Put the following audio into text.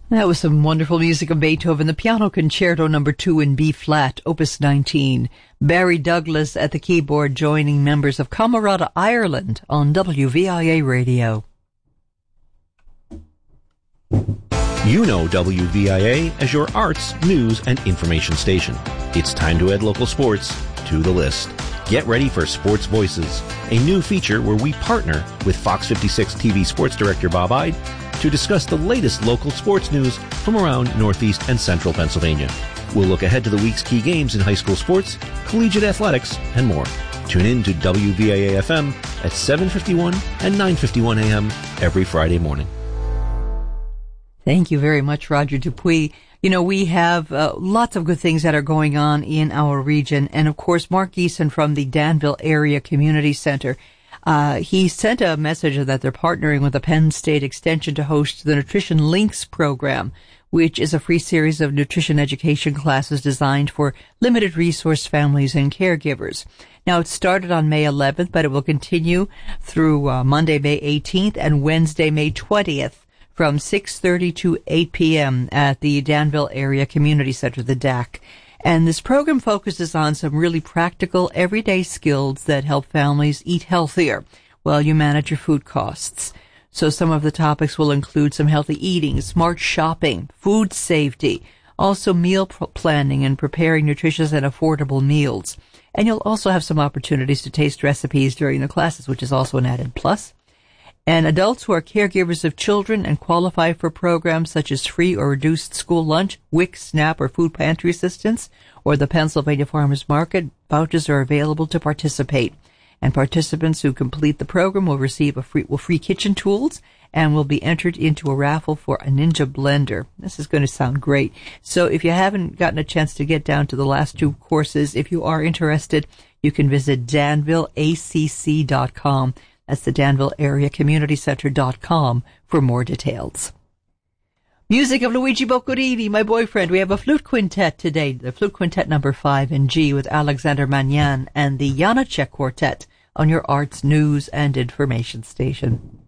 That was some wonderful music of Beethoven, the Piano Concerto No. 2 in B-flat, Opus 19. Barry Douglas at the keyboard, joining members of Camerata Ireland on WVIA Radio. You know WVIA as your arts, news, and information station. It's time to add local sports to the list. Get ready for Sports Voices, a new feature where we partner with Fox 56 TV sports director Bob Ide to discuss the latest local sports news from around Northeast and Central Pennsylvania. We'll look ahead to the week's key games in high school sports, collegiate athletics, and more. Tune in to WVIA-FM at 7:51 and 9:51 a.m. every Friday morning. Thank you very much, Roger Dupuis. You know, we have lots of good things that are going on in our region. And, of course, Mark Geeson from the Danville Area Community Center, he sent a message that they're partnering with the Penn State Extension to host the Nutrition Links program, which is a free series of nutrition education classes designed for limited resource families and caregivers. Now, it started on May 11th, but it will continue through Monday, May 18th and Wednesday, May 20th. From 6:30 to 8 p.m. at the Danville Area Community Center, the DAC. And this program focuses on some really practical, everyday skills that help families eat healthier while you manage your food costs. So some of the topics will include some healthy eating, smart shopping, food safety, also meal planning and preparing nutritious and affordable meals. And you'll also have some opportunities to taste recipes during the classes, which is also an added plus. And adults who are caregivers of children and qualify for programs such as free or reduced school lunch, WIC, SNAP, or food pantry assistance, or the Pennsylvania Farmers Market, vouchers are available to participate. And participants who complete the program will receive free kitchen tools and will be entered into a raffle for a Ninja blender. This is going to sound great. So if you haven't gotten a chance to get down to the last two courses, if you are interested, you can visit DanvilleACC.com. That's the Danville Area Community Center.com for more details. Music of Luigi Boccherini, my boyfriend. We have a flute quintet today, the flute quintet number 5 in G with Alexander Magnan and the Janacek Quartet on your arts, news, and information station.